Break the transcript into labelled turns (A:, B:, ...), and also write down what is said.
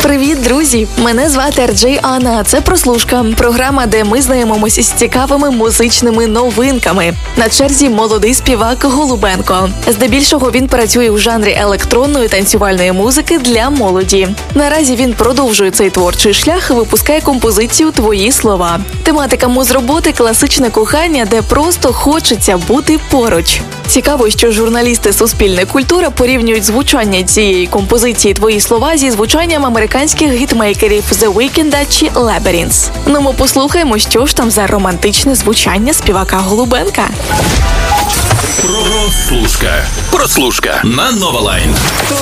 A: Привіт, друзі! Мене звати Арджей Анна, а це «Прослушка» – програма, де ми знайомимося з цікавими музичними новинками. На черзі молодий співак Голубенко. Здебільшого він працює у жанрі електронної танцювальної музики для молоді. Наразі він продовжує цей творчий шлях і випускає композицію «Твої слова». Тематика музроботи – класичне кохання, де просто хочеться бути поруч. Цікаво, що журналісти «Суспільне культура» порівнюють звучання цієї композиції «Твої слова» зі звучанням американських гітмейкерів The Weeknd чи Labyrinth. Ну, ми послухаємо, що ж там за романтичне звучання співака Голубенка.
B: Прослушка на Нова Лайн.